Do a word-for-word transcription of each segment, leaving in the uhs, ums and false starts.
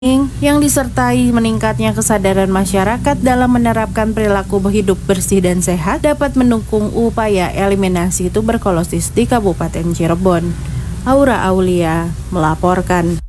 yang disertai meningkatnya kesadaran masyarakat dalam menerapkan perilaku hidup bersih dan sehat dapat mendukung upaya eliminasi tuberkulosis di Kabupaten Cirebon. Aura Aulia melaporkan.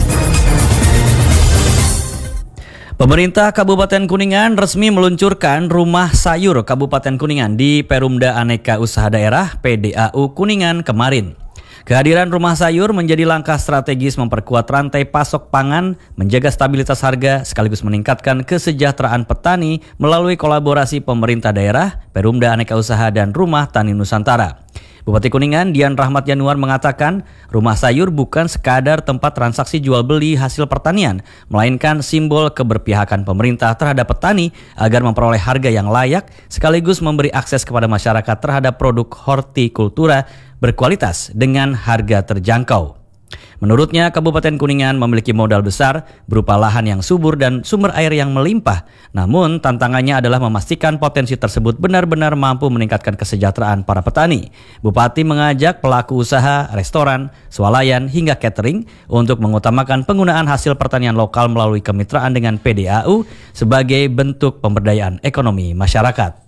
Pemerintah Kabupaten Kuningan resmi meluncurkan Rumah Sayur Kabupaten Kuningan di Perumda Aneka Usaha Daerah P D A U Kuningan kemarin. Kehadiran rumah sayur menjadi langkah strategis memperkuat rantai pasok pangan, menjaga stabilitas harga, sekaligus meningkatkan kesejahteraan petani melalui kolaborasi pemerintah daerah, Perumda Aneka Usaha, dan Rumah Tani Nusantara. Bupati Kuningan Dian Rahmat Yanuar mengatakan, rumah sayur bukan sekadar tempat transaksi jual beli hasil pertanian, melainkan simbol keberpihakan pemerintah terhadap petani agar memperoleh harga yang layak, sekaligus memberi akses kepada masyarakat terhadap produk hortikultura berkualitas dengan harga terjangkau. Menurutnya, Kabupaten Kuningan memiliki modal besar berupa lahan yang subur dan sumber air yang melimpah. Namun, tantangannya adalah memastikan potensi tersebut benar-benar mampu meningkatkan kesejahteraan para petani. Bupati mengajak pelaku usaha, restoran, swalayan, hingga catering untuk mengutamakan penggunaan hasil pertanian lokal melalui kemitraan dengan P D A U sebagai bentuk pemberdayaan ekonomi masyarakat.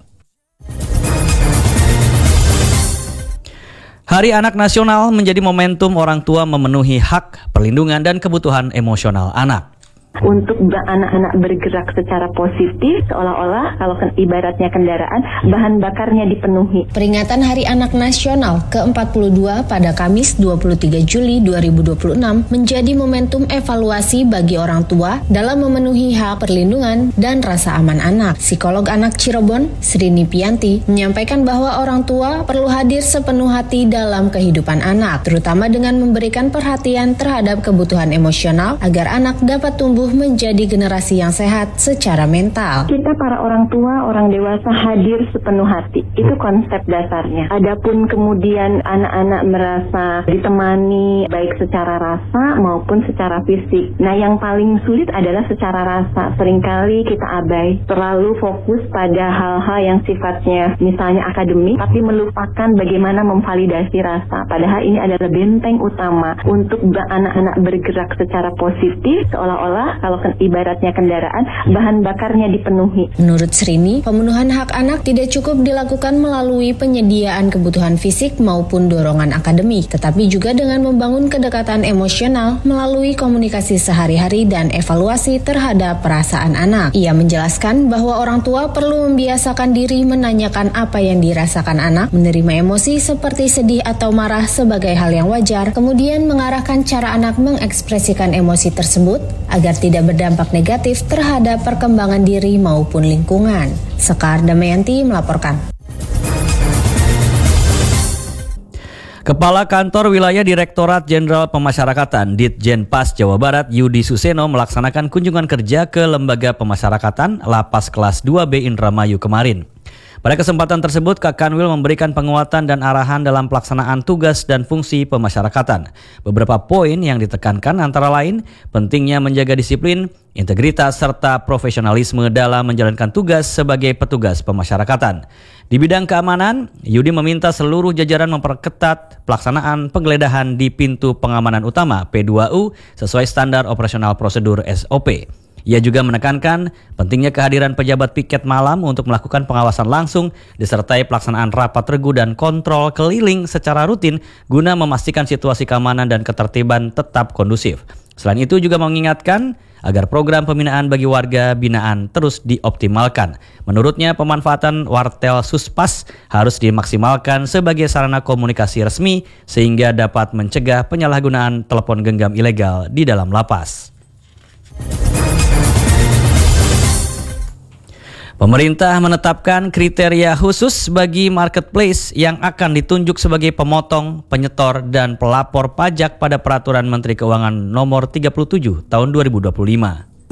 Hari Anak Nasional menjadi momentum orang tua memenuhi hak, perlindungan, dan kebutuhan emosional anak. Untuk anak-anak bergerak secara positif, seolah-olah kalau ibaratnya kendaraan, bahan bakarnya dipenuhi. Peringatan Hari Anak Nasional ke empat puluh dua pada Kamis dua puluh tiga Juli dua ribu dua puluh enam menjadi momentum evaluasi bagi orang tua dalam memenuhi hak perlindungan dan rasa aman anak. Psikolog anak Cirebon, Srini Pianti, menyampaikan bahwa orang tua perlu hadir sepenuh hati dalam kehidupan anak, terutama dengan memberikan perhatian terhadap kebutuhan emosional agar anak dapat tumbuh menjadi generasi yang sehat secara mental. Kita para orang tua, orang dewasa hadir sepenuh hati. Itu konsep dasarnya. Adapun kemudian anak-anak merasa ditemani baik secara rasa maupun secara fisik. Nah, yang paling sulit adalah secara rasa. Seringkali kita abai, terlalu fokus pada hal-hal yang sifatnya misalnya akademik, tapi melupakan bagaimana memvalidasi rasa. Padahal ini adalah benteng utama untuk anak-anak bergerak secara positif, seolah-olah kalau ibaratnya kendaraan, bahan bakarnya dipenuhi. Menurut Srini, pemenuhan hak anak tidak cukup dilakukan melalui penyediaan kebutuhan fisik maupun dorongan akademik, tetapi juga dengan membangun kedekatan emosional melalui komunikasi sehari-hari dan evaluasi terhadap perasaan anak. Ia menjelaskan bahwa orang tua perlu membiasakan diri menanyakan apa yang dirasakan anak, menerima emosi seperti sedih atau marah sebagai hal yang wajar, kemudian mengarahkan cara anak mengekspresikan emosi tersebut agar tidak berdampak negatif terhadap perkembangan diri maupun lingkungan. Sekar Damayanti melaporkan. Kepala Kantor Wilayah Direktorat Jenderal Pemasyarakatan Ditjenpas Jawa Barat Yudi Suseno melaksanakan kunjungan kerja ke Lembaga Pemasyarakatan Lapas Kelas dua B Indramayu kemarin. Pada kesempatan tersebut, Kak Kanwil memberikan penguatan dan arahan dalam pelaksanaan tugas dan fungsi pemasyarakatan. Beberapa poin yang ditekankan antara lain, pentingnya menjaga disiplin, integritas, serta profesionalisme dalam menjalankan tugas sebagai petugas pemasyarakatan. Di bidang keamanan, Yudi meminta seluruh jajaran memperketat pelaksanaan penggeledahan di pintu pengamanan utama P dua U sesuai standar operasional prosedur S O P. Ia juga menekankan pentingnya kehadiran pejabat piket malam untuk melakukan pengawasan langsung disertai pelaksanaan rapat regu dan kontrol keliling secara rutin guna memastikan situasi keamanan dan ketertiban tetap kondusif. Selain itu juga mengingatkan agar program pembinaan bagi warga binaan terus dioptimalkan. Menurutnya, pemanfaatan wartel Suspas harus dimaksimalkan sebagai sarana komunikasi resmi sehingga dapat mencegah penyalahgunaan telepon genggam ilegal di dalam lapas. Pemerintah menetapkan kriteria khusus bagi marketplace yang akan ditunjuk sebagai pemotong, penyetor, dan pelapor pajak pada Peraturan Menteri Keuangan Nomor tiga puluh tujuh Tahun dua ribu dua puluh lima.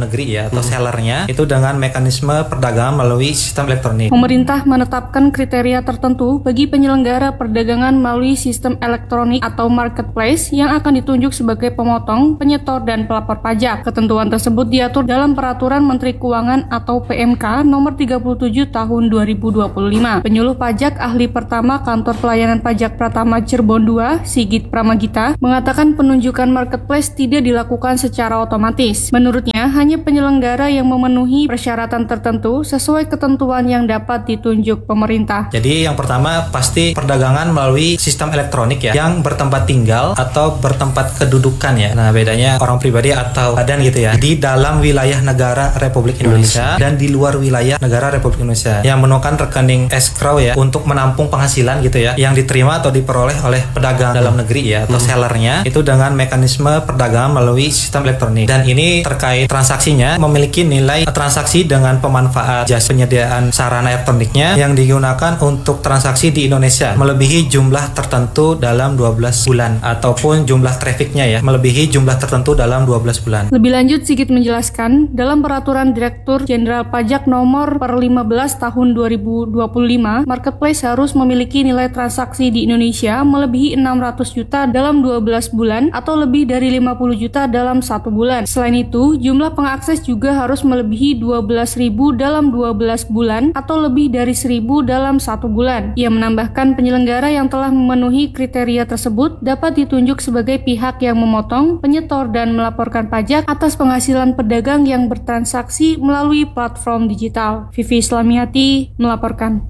negeri ya atau sellernya itu dengan mekanisme perdagangan melalui sistem elektronik. Pemerintah menetapkan kriteria tertentu bagi penyelenggara perdagangan melalui sistem elektronik atau marketplace yang akan ditunjuk sebagai pemotong, penyetor, dan pelapor pajak. Ketentuan tersebut diatur dalam Peraturan Menteri Keuangan atau P M K nomor tiga puluh tujuh tahun dua ribu dua puluh lima. Penyuluh pajak ahli pertama Kantor Pelayanan Pajak Pratama Cirebon dua, Sigit Pramagita, mengatakan penunjukan marketplace tidak dilakukan secara otomatis. Menurutnya, hanya penyelenggara yang memenuhi persyaratan tertentu sesuai ketentuan yang dapat ditunjuk pemerintah. Jadi yang pertama pasti perdagangan melalui sistem elektronik ya, yang bertempat tinggal atau bertempat kedudukan ya. Nah bedanya orang pribadi atau badan gitu ya, di dalam wilayah negara Republik Indonesia dan di luar wilayah negara Republik Indonesia, yang menemukan rekening escrow ya untuk menampung penghasilan gitu ya, yang diterima atau diperoleh oleh pedagang dalam negeri ya atau sellernya itu dengan mekanisme perdagangan melalui sistem elektronik. Dan ini terkait transaksinya memiliki nilai transaksi dengan pemanfaat jasa penyediaan sarana elektroniknya yang digunakan untuk transaksi di Indonesia melebihi jumlah tertentu dalam dua belas bulan, ataupun jumlah trafficnya ya melebihi jumlah tertentu dalam dua belas bulan. Lebih lanjut, Sigit menjelaskan dalam Peraturan Direktur Jenderal Pajak Nomor per lima belas tahun dua ribu dua puluh lima, marketplace harus memiliki nilai transaksi di Indonesia melebihi enam ratus juta dalam dua belas bulan atau lebih dari lima puluh juta dalam satu bulan. Selain itu, jumlah pengakses juga harus melebihi dua belas ribu dalam dua belas bulan atau lebih dari seribu dalam satu bulan. Ia menambahkan penyelenggara yang telah memenuhi kriteria tersebut dapat ditunjuk sebagai pihak yang memotong, penyetor, dan melaporkan pajak atas penghasilan pedagang yang bertransaksi melalui platform digital. Vivi Islamiati melaporkan.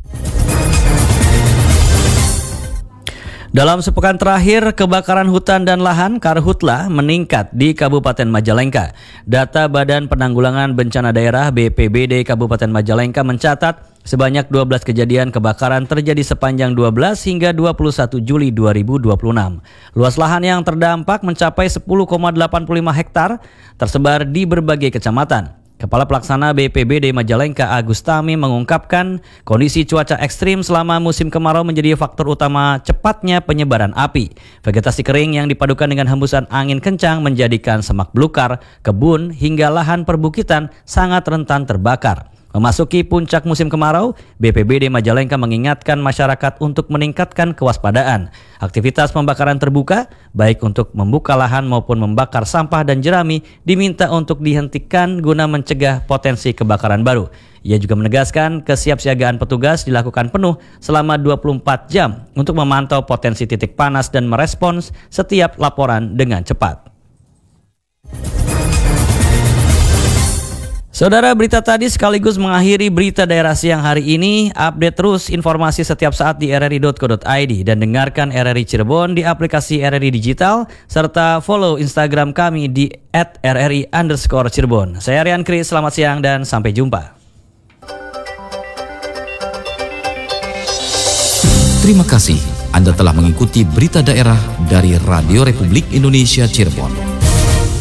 Dalam sepekan terakhir, kebakaran hutan dan lahan Karhutla meningkat di Kabupaten Majalengka. Data Badan Penanggulangan Bencana Daerah B P B D Kabupaten Majalengka mencatat sebanyak dua belas kejadian kebakaran terjadi sepanjang dua belas hingga dua puluh satu Juli dua ribu dua puluh enam. Luas lahan yang terdampak mencapai sepuluh koma delapan puluh lima hektar, tersebar di berbagai kecamatan. Kepala Pelaksana B P B D Majalengka Agus Tami mengungkapkan kondisi cuaca ekstrim selama musim kemarau menjadi faktor utama cepatnya penyebaran api. Vegetasi kering yang dipadukan dengan hembusan angin kencang menjadikan semak belukar, kebun hingga lahan perbukitan sangat rentan terbakar. Memasuki puncak musim kemarau, B P B D Majalengka mengingatkan masyarakat untuk meningkatkan kewaspadaan. Aktivitas pembakaran terbuka, baik untuk membuka lahan maupun membakar sampah dan jerami, diminta untuk dihentikan guna mencegah potensi kebakaran baru. Ia juga menegaskan kesiapsiagaan petugas dilakukan penuh selama dua puluh empat jam untuk memantau potensi titik panas dan merespons setiap laporan dengan cepat. Saudara, berita tadi sekaligus mengakhiri berita daerah siang hari ini. Update terus informasi setiap saat di r r i dot co dot i d dan dengarkan R R I Cirebon di aplikasi R R I Digital serta follow Instagram kami di at r r i underscore Cirebon. Saya Rian Kris, selamat siang dan sampai jumpa. Terima kasih Anda telah mengikuti berita daerah dari Radio Republik Indonesia Cirebon.